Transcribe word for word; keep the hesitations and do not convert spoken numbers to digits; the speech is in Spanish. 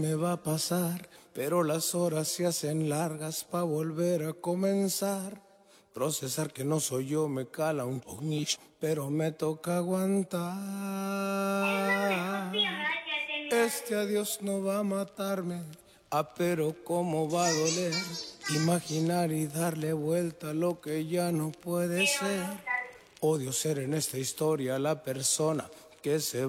Me va a pasar, pero las horas se hacen largas pa' volver a comenzar. Procesar que no soy yo me cala un poquillo, pero me toca aguantar. Este adiós no va a matarme, ah, pero cómo va a doler. Imaginar y darle vuelta a lo que ya no puede ser. Odio ser en esta historia la persona que se